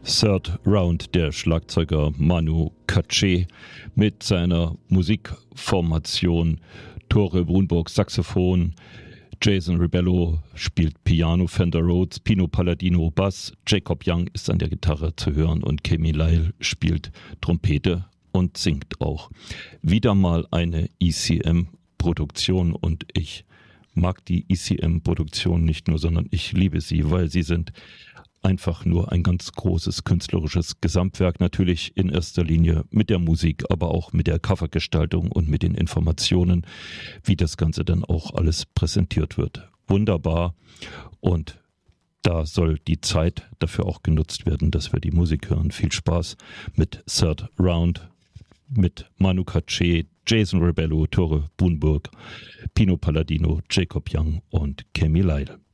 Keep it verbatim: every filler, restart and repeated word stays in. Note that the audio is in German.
Third Round, der Schlagzeuger Manu Katché mit seiner Musikformation Tore Brunburg Saxophon, Jason Rebello spielt Piano, Fender Rhodes, Pino Palladino Bass, Jacob Young ist an der Gitarre zu hören und Kemi Lyle spielt Trompete und singt auch. Wieder mal eine E C M-Produktion und ich mag die E C M-Produktion nicht nur, sondern ich liebe sie, weil sie sind einfach nur ein ganz großes künstlerisches Gesamtwerk, natürlich in erster Linie mit der Musik, aber auch mit der Covergestaltung und mit den Informationen, wie das Ganze dann auch alles präsentiert wird. Wunderbar, und da soll die Zeit dafür auch genutzt werden, dass wir die Musik hören. Viel Spaß mit Third Round, mit Manu Katché, Jason Rebello, Tore Brunburg, Pino Palladino, Jacob Young und Kemi Lyle.